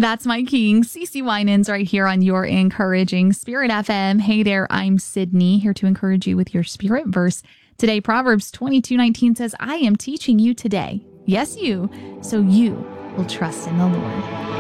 That's my king, CeCe Winans, right here on your Encouraging Spirit FM. Hey there, I'm Sydney, here to encourage you with your spirit verse. Today, Proverbs 22:19 says, I am teaching you today, yes you, so you will trust in the Lord.